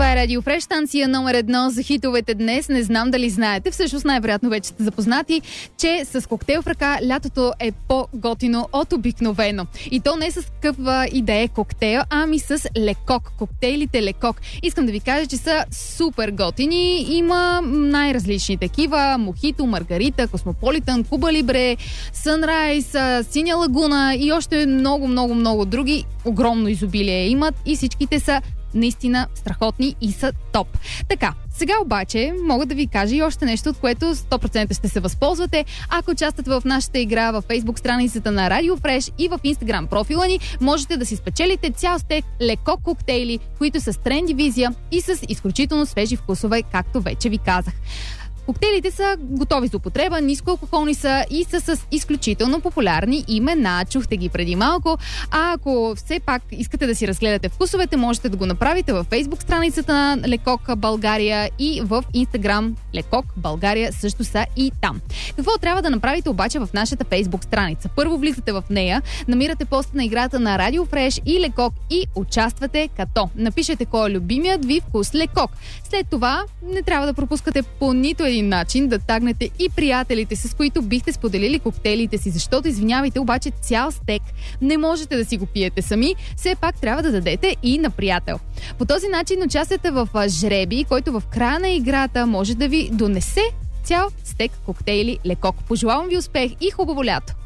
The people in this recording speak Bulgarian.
Това е Радио Фреш, станция номер 1 за хитовете днес. Не знам дали знаете, всъщност най-вероятно вече сте запознати, че с коктейл в ръка лятото е по-готино от обикновено. И то не с какъв и да е коктейл, ами с лекок. Коктейлите лекок. Искам да ви кажа, че са супер готини. Има най-различни такива. Мохито, маргарита, космополитън, Куба Либре, Сънрайз, Синя лагуна и още много други. Огромно изобилие имат и всичките са наистина страхотни и са топ. Така, сега обаче мога да ви кажа и още нещо, от което 100% ще се възползвате. Ако участвате в нашата игра във Facebook страницата на Radio Fresh и в Instagram профила ни, можете да си спечелите цял стек леко коктейли, които са с тренди визия и с изключително свежи вкусове, както вече ви казах. Коктейлите са готови за употреба, нискоалкохолни са и са с изключително популярни имена. Чухте ги преди малко. А ако все пак искате да си разгледате вкусовете, можете да го направите във Facebook страницата на Лекок България и в Instagram Лекок България също са и там. Какво трябва да направите обаче в нашата Facebook страница? Първо влизате в нея, намирате поста на играта на Radio Fresh и Лекок и участвате като напишете кой е любимият ви вкус Лекок. След това не трябва да пропускате по нито един начин да тагнете и приятелите, с които бихте споделили коктейлите си, защото, извинявайте, обаче цял стек не можете да си го пиете сами, все пак трябва да дадете и на приятел. По този начин участвате в жреби, който в края на играта може да ви донесе цял стек коктейли Лекок. Пожелавам ви успех и хубаво лято!